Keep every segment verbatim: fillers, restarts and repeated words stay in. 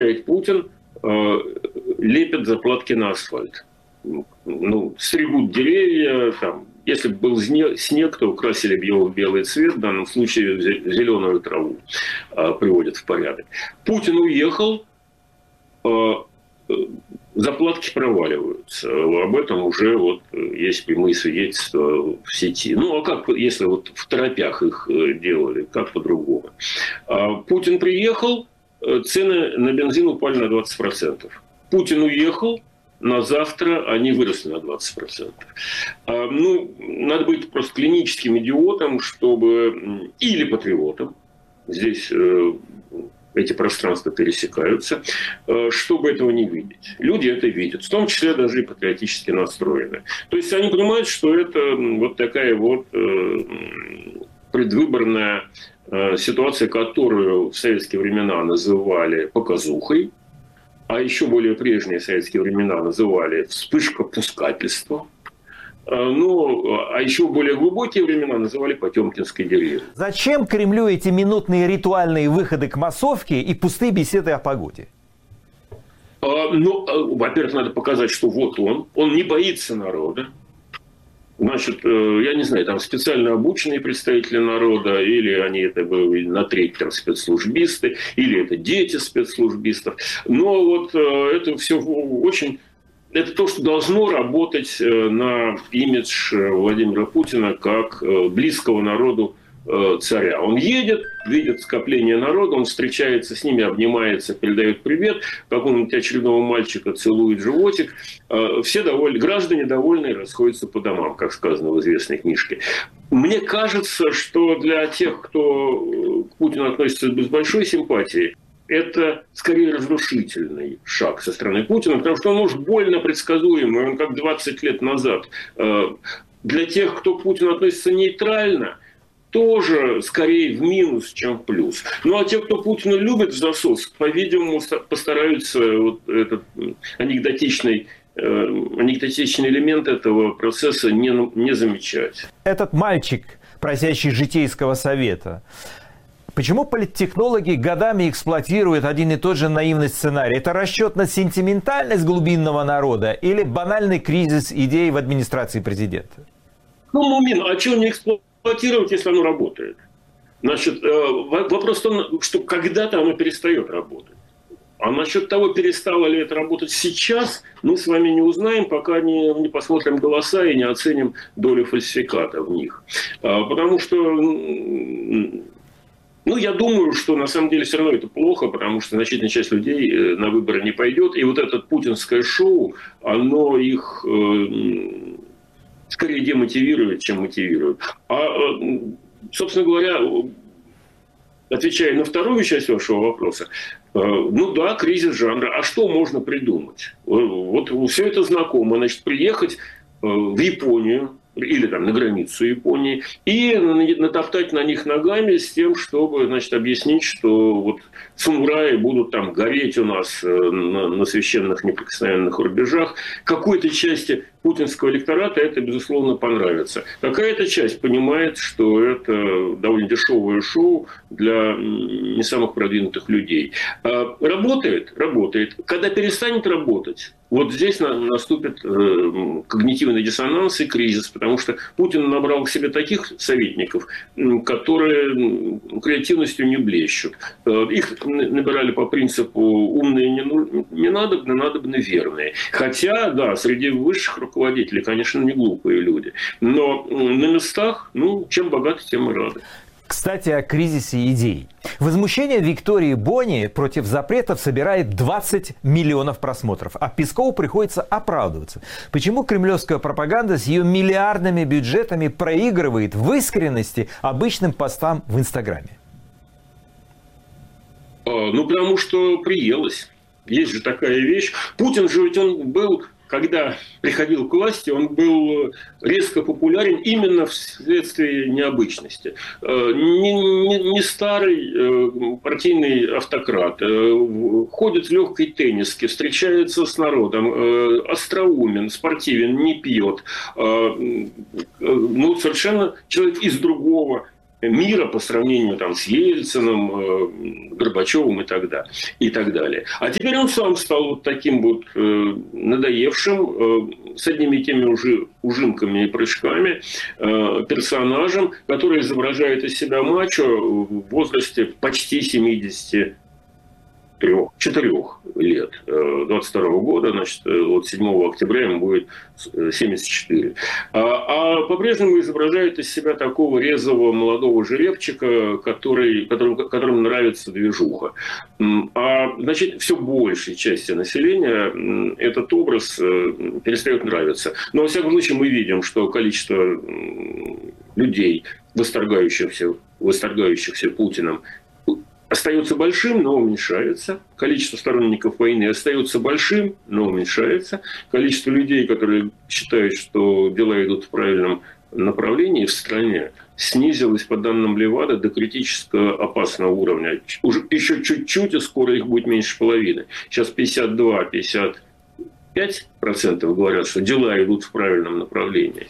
Путин, лепят заплатки на асфальт. Ну, стригут деревья, там, если бы был снег, то украсили бы его в белый цвет, в данном случае зеленую траву приводят в порядок. Путин уехал, заплатки проваливаются. Об этом уже вот есть прямые свидетельства в сети. Ну, а как, если вот в торопях их делали, как по-другому? Путин приехал, цены на бензин упали на двадцать процентов. Путин уехал, на завтра они выросли на двадцать процентов. Ну, надо быть просто клиническим идиотом, чтобы... Или патриотом. Здесь эти пространства пересекаются, чтобы этого не видеть. Люди это видят, в том числе даже и патриотически настроены. То есть они понимают, что это вот такая вот предвыборная ситуация, которую в советские времена называли показухой, а еще более прежние советские времена называли вспышка пускательства. Ну, а еще более глубокие времена называли Потемкинской деревней. Зачем Кремлю эти минутные ритуальные выходы к массовке и пустые беседы о погоде? А, ну, во-первых, надо показать, что вот он. Он не боится народа. Значит, я не знаю, там специально обученные представители народа, или они это были на треть там, спецслужбисты, или это дети спецслужбистов. Но вот это все очень... Это то, что должно работать на имидж Владимира Путина как близкого народу царя. Он едет, видит скопление народа, он встречается с ними, обнимается, передает привет, какому-нибудь очередного мальчика целует животик. Все довольны, граждане довольны и расходятся по домам, как сказано в известной книжке. Мне кажется, что для тех, кто к Путину относится без большой симпатии, это скорее разрушительный шаг со стороны Путина, потому что он уж больно предсказуемый, он как двадцать лет назад. Для тех, кто к Путину относится нейтрально, тоже скорее в минус, чем в плюс. Ну а те, кто Путина любит в засос, по-видимому, постараются вот этот анекдотичный, анекдотичный элемент этого процесса не, не замечать. Этот мальчик, просящий житейского совета, почему политтехнологи годами эксплуатируют один и тот же наивный сценарий? Это расчет на сентиментальность глубинного народа или банальный кризис идей в администрации президента? Ну, Мумин, а что не эксплуатировать, если оно работает? Значит, вопрос в том, что когда-то оно перестает работать. А насчет того, перестало ли это работать сейчас, мы с вами не узнаем, пока не, не посмотрим голоса и не оценим долю фальсификата в них. Потому что... Ну, я думаю, что на самом деле все равно это плохо, потому что значительная часть людей на выборы не пойдет. И вот это путинское шоу, оно их э, скорее демотивирует, чем мотивирует. А, собственно говоря, отвечая на вторую часть вашего вопроса, э, ну да, кризис жанра. А что можно придумать? Вот все это знакомо. Значит, приехать э, в Японию, или там на границу Японии, и натоптать на них ногами с тем, чтобы, значит, объяснить, что вот самураи будут там гореть у нас на, на священных неприкосновенных рубежах. Какой-то части путинского электората это, безусловно, понравится. Какая-то часть понимает, что это довольно дешевое шоу для не самых продвинутых людей. А работает? Работает. Когда перестанет работать, вот здесь наступит э, когнитивный диссонанс и кризис, потому что Путин набрал к себе таких советников, которые креативностью не блещут. Их набирали по принципу умные не, не надобны, надобны верные. Хотя, да, среди высших руководителей, конечно, не глупые люди. Но на местах, ну, чем богаты, тем и рады. Кстати, о кризисе идей. Возмущение Виктории Бони против запретов собирает двадцать миллионов просмотров, а Пескову приходится оправдываться. Почему кремлевская пропаганда с ее миллиардными бюджетами проигрывает в искренности обычным постам в Инстаграме? Ну, потому что приелось. Есть же такая вещь. Путин же ведь он был... Когда приходил к власти, он был резко популярен именно вследствие необычности. Не, не, не старый партийный автократ, ходит в легкой тенниске, встречается с народом, остроумен, спортивен, не пьет. Ну, совершенно человек из другого мира по сравнению там, с Ельциным, Горбачевым и так далее. И так далее. А теперь он сам стал вот таким вот э, надоевшим, э, с одними и теми уже ужимками и прыжками э, персонажем, который изображает из себя мачо в возрасте почти семидесяти трех, четырех лет, двадцать второго года, значит, вот седьмого октября ему будет семьдесят четыре. А, а по-прежнему изображает из себя такого резвого молодого жеребчика, который, которому, которому нравится движуха. А, значит, все большей части населения этот образ перестает нравиться. Но, во всяком случае, мы видим, что количество людей, восторгающихся, восторгающихся Путиным, остается большим, но уменьшается. Количество сторонников войны остается большим, но уменьшается. Количество людей, которые считают, что дела идут в правильном направлении в стране, снизилось, по данным Левада, до критически опасного уровня. Уже еще чуть-чуть, и скоро их будет меньше половины. Сейчас пятьдесят два - пятьдесят пять процентов говорят, что дела идут в правильном направлении.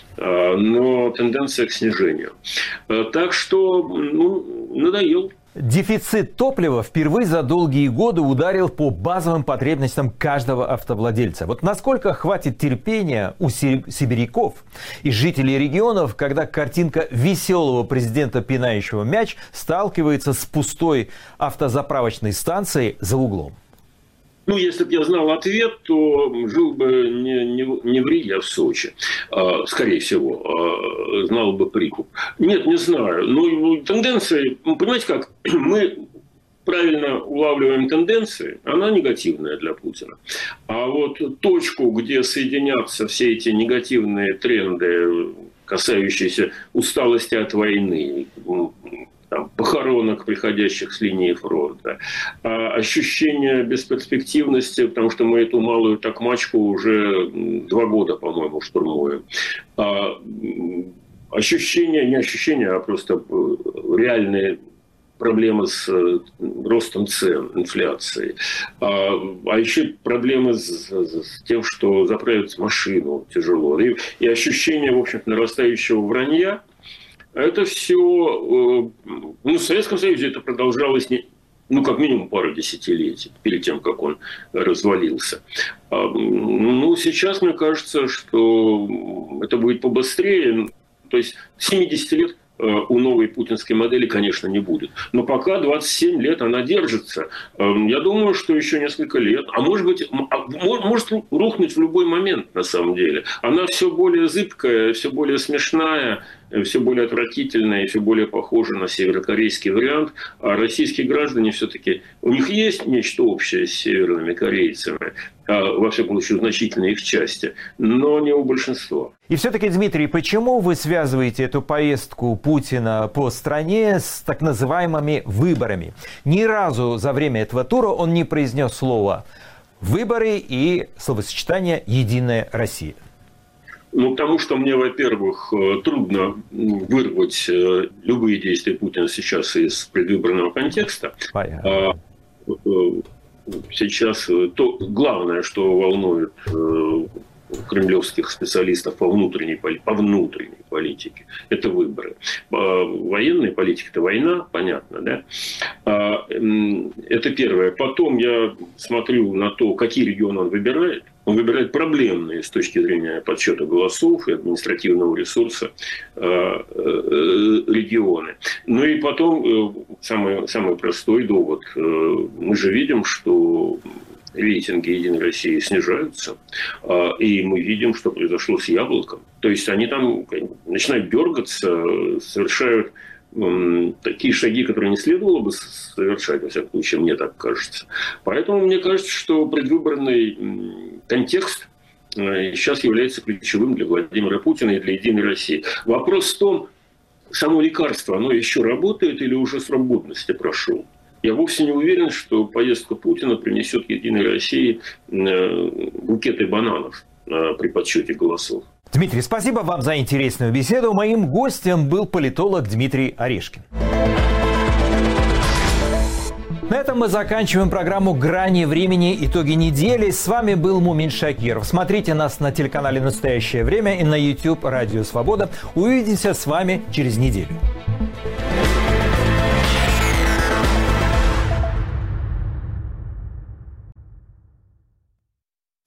Но тенденция к снижению. Так что, ну, надоел. Дефицит топлива впервые за долгие годы ударил по базовым потребностям каждого автовладельца. Вот насколько хватит терпения у сибиряков и жителей регионов, когда картинка веселого президента, пинающего мяч, сталкивается с пустой автозаправочной станцией за углом? Ну, если бы я знал ответ, то жил бы не, не, не в Риге, а в Сочи. А, скорее всего, а, знал бы прикуп. Нет, не знаю. Ну, тенденции, понимаете как, мы правильно улавливаем тенденции, она негативная для Путина. А вот точку, где соединятся все эти негативные тренды, касающиеся усталости от войны, там, похоронок, приходящих с линии фронта, ощущение бесперспективности, потому что мы эту малую такмачку уже два года, по-моему, штурмуем. Ощущение, не ощущение, а просто реальные проблемы с ростом цен, инфляцией. А, а еще проблемы с, с тем, что заправить машину тяжело. И, и ощущение, в общем-то, нарастающего вранья. Это все, ну, в Советском Союзе это продолжалось, не, ну, как минимум пару десятилетий, перед тем, как он развалился. Ну, сейчас, мне кажется, что это будет побыстрее. То есть семьдесят лет у новой путинской модели, конечно, не будет. Но пока двадцать семь лет она держится. Я думаю, что еще несколько лет, а может быть, может рухнуть в любой момент, на самом деле. Она все более зыбкая, все более смешная, все более отвратительная и все более похожа на северокорейский вариант. А российские граждане все-таки, у них есть нечто общее с северными корейцами, во всяком случае, в значительной их части, но не у большинства. И все-таки, Дмитрий, почему вы связываете эту поездку Путина по стране с так называемыми выборами? Ни разу за время этого тура он не произнес слово «выборы» и словосочетание «Единая Россия». Ну, потому что мне, во-первых, трудно вырвать любые действия Путина сейчас из предвыборного контекста. Понятно. Сейчас то главное, что волнует кремлевских специалистов по внутренней, по внутренней политике, это выборы. Военная политика – это война, понятно, да? Это первое. Потом я смотрю на то, какие регионы он выбирает. Он выбирает проблемные с точки зрения подсчета голосов и административного ресурса регионы. Ну и потом самый, самый простой довод. Мы же видим, что рейтинги «Единой России» снижаются, и мы видим, что произошло с Яблоком. То есть они там начинают дергаться, совершают такие шаги, которые не следовало бы совершать, во всяком случае, мне так кажется. Поэтому мне кажется, что предвыборный контекст сейчас является ключевым для Владимира Путина и для «Единой России». Вопрос в том, само лекарство, оно еще работает или уже срок годности прошел? Я вовсе не уверен, что поездка Путина принесет «Единой России» букеты бананов при подсчете голосов. Дмитрий, спасибо вам за интересную беседу. Моим гостем был политолог Дмитрий Орешкин. На этом мы заканчиваем программу «Грани времени. Итоги недели». С вами был Мумин Шакиров. Смотрите нас на телеканале «Настоящее время» и на YouTube «Радио Свобода». Увидимся с вами через неделю.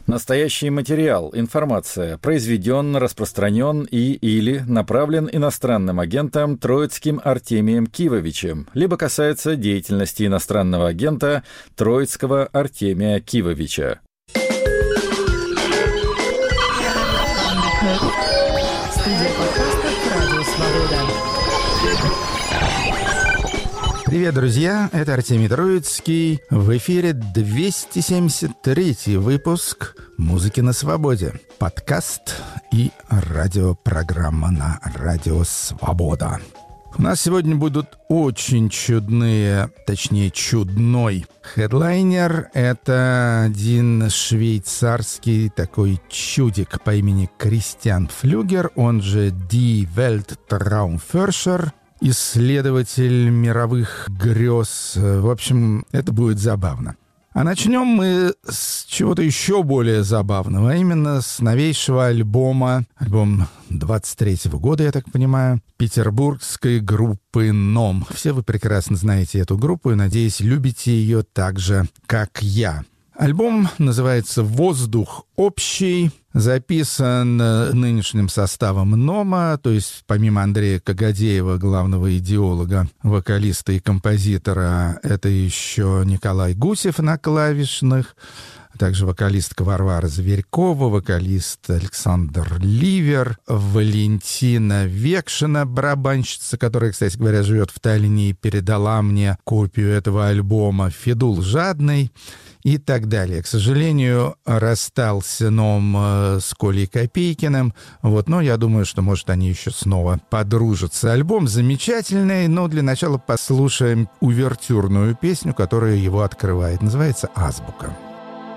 Настоящий материал, информация произведен, распространен и или направлен иностранным агентом Троицким Артемием Кивовичем, либо касается деятельности иностранного агента Троицкого Артемия Кивовича. Студия подкастов «Радио Свобода». Привет, друзья! Это Артемий Троицкий. В эфире двести семьдесят третий выпуск «Музыки на свободе». Подкаст и радиопрограмма на Радио Свобода. У нас сегодня будут очень чудные, точнее чудной хедлайнер. Это один швейцарский такой чудик по имени Кристиан Флюгер, он же Die Weltraumforscher. Исследователь мировых грез. В общем, это будет забавно. А начнем мы с чего-то еще более забавного, а именно с новейшего альбома, альбом двадцать третьего года, я так понимаю, петербургской группы ном. Все вы прекрасно знаете эту группу и, надеюсь, любите ее так же, как я. Альбом называется «Воздух общий», записан нынешним составом нома, то есть помимо Андрея Кагадеева, главного идеолога, вокалиста и композитора, это еще Николай Гусев на клавишных, также вокалистка Варвара Зверькова, вокалист Александр Ливер, Валентина Векшина, барабанщица, которая, кстати говоря, живет в Таллине и передала мне копию этого альбома, Федул Жадный и так далее. К сожалению, расстался ном с Колей Копейкиным, вот, но я думаю, что, может, они еще снова подружатся. Альбом замечательный, но для начала послушаем увертюрную песню, которая его открывает. Называется «Азбука».